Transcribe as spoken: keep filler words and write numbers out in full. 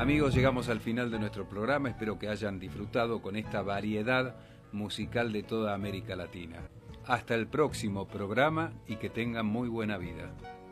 Amigos, llegamos al final de nuestro programa. Espero que hayan disfrutado con esta variedad musical de toda América Latina. Hasta el próximo programa y que tengan muy buena vida.